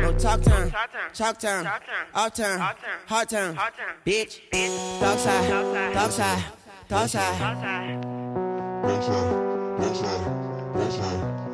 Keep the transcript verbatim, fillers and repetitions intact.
go talk time, chalk time, off time, hard time, bitch, dog side, dog side, dog side. Dog side, dog side, dog side.